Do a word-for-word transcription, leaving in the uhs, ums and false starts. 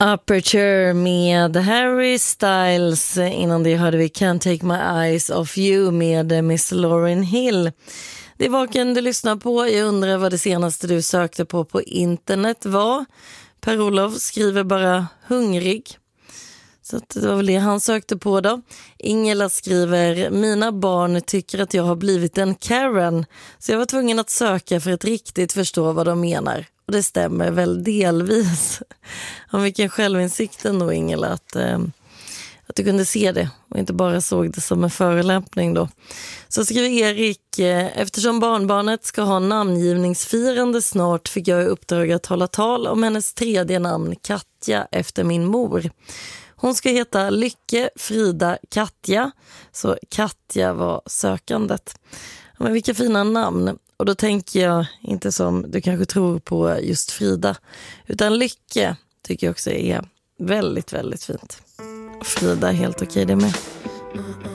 Aperture med Harry Styles. Innan det hörde vi Can't Take My Eyes Off You med Miss Lauryn Hill. Det är Vaken du lyssnar på. Jag undrar vad det senaste du sökte på på internet var. Per-Olof skriver bara hungrig. Så att det var väl det han sökte på då. Ingela skriver: mina barn tycker att jag har blivit en Karen. Så jag var tvungen att söka för att riktigt förstå vad de menar. Och det stämmer väl delvis. Om vilken självinsikt ändå, Ingela, att, eh, att du kunde se det och inte bara såg det som en förolämpning då. Så skriver Erik: eh, eftersom barnbarnet ska ha namngivningsfirande snart fick jag i uppdrag att hålla tal om hennes tredje namn, Katja, efter min mor. Hon ska heta Lycke, Frida, Katja. Så Katja var sökandet. Men vilka fina namn. Och då tänker jag inte som du kanske tror på just Frida. Utan Lycke tycker jag också är väldigt, väldigt fint. Frida är helt okej det med.